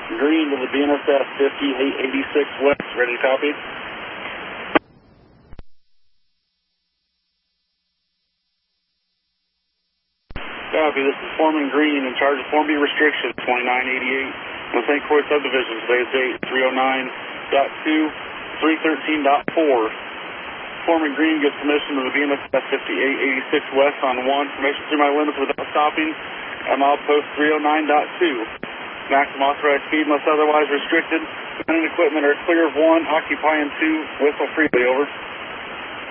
Green to the BNSF 5886 West, ready to copy? Copy, this is Foreman Green in charge of Form B restriction 2988 in the St. Croix subdivision. Today's date 309.2, 313.4. Foreman Green gives permission to the BNSF 5886 West on 1, permission through my limits without stopping at milepost 309.2. Maximum authorized speed unless otherwise restricted. Men and equipment are clear of 1, occupying 2, whistle freely, over.